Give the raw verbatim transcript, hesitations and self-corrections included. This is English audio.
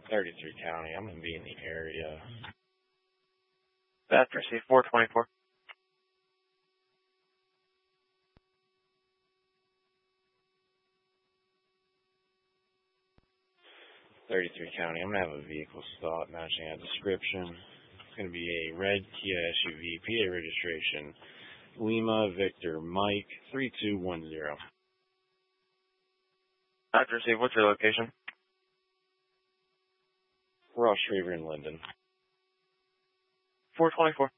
thirty-three County. I'm going to be in the area. That's received four twenty-four. thirty-three County. I'm going to have a vehicle stop matching that description. It's going to be a red Kia S U V, P A registration, Lima Victor Mike three two one zero. That's received. What's your location? Ross Shriver in Linden. four twenty-four.